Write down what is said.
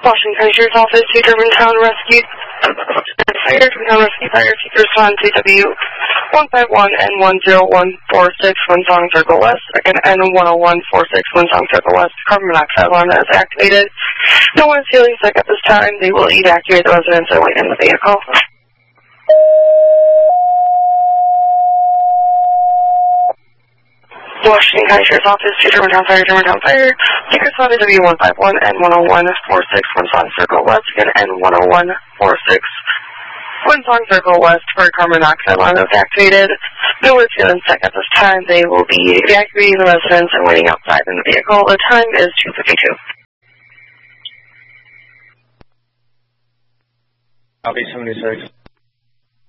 Washington County Sheriff's Office to Germantown Rescue Fire. Germantown Rescue Fire seekers respond to W151 and 10146 Winsong Circle West. Again, N10146 Winsong Circle West. Carbon monoxide alarm is activated. No one is feeling sick at this time. They will evacuate the residents and wait in the vehicle. Washington County Sheriff's Office to Germantown Fire. Germantown Fire seekers respond to W151 and 10146 Winsong Circle West. Again, N10146 Winsong Circle West for carbon monoxide alarm is activated. No one is feeling sick at this time. They will be evacuating the residents and waiting outside in the vehicle. The time is 2:52. Copy 76.